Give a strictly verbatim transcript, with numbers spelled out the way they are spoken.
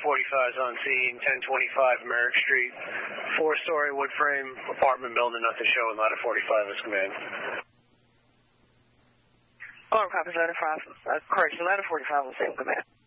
forty-five is on scene, ten twenty-five Merrick Street, four-story wood frame apartment building, nothing showing, ladder forty-five is command. Alarm copies, ladder five, uh, correction, ladder forty-five on same command.